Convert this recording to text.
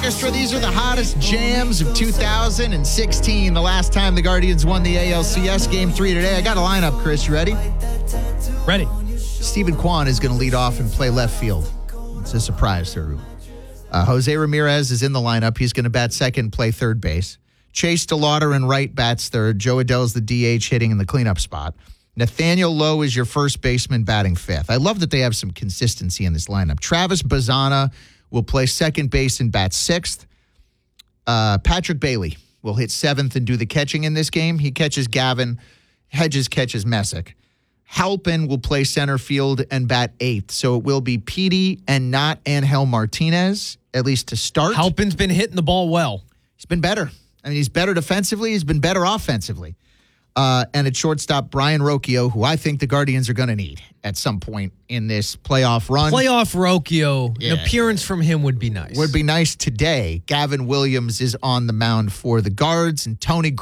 Orchestra. These are the hottest jams of 2016. The last time the Guardians won the ALCS Game 3 today. I got a lineup, Chris. You ready? Ready. Stephen Kwan is going to lead off and play left field. It's a surprise to everyone. Jose Ramirez is in the lineup. He's going to bat second, play third base. Chase DeLauder in right bats third. Joe Adell's the DH hitting in the cleanup spot. Nathaniel Lowe is your first baseman batting fifth. I love that they have some consistency in this lineup. Travis Bazana will play second base and bat sixth. Patrick Bailey will hit seventh and do the catching in this game. He catches Gavin. Hedges catches Messick. Halpin will play center field and bat eighth. So it will be Petey and not Angel Martinez, at least to start. Halpin's been hitting the ball well. He's been better. I mean, he's better defensively. He's been better offensively. And at shortstop, Brian Rocchio, who I think the Guardians are going to need at some point in this playoff run. Playoff Rocchio, Yeah. an appearance from him would be nice. Would be nice today. Gavin Williams is on the mound for the Guards, and Tony